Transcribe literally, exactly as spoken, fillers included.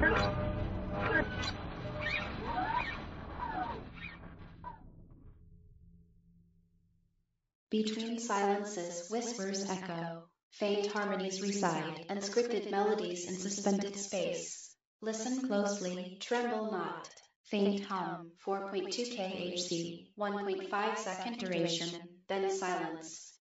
Between silences, whispers echo, faint harmonies reside, unscripted melodies in suspended space. Listen closely, tremble not. Faint hum, four point two K H Z, one point five second duration, then silence.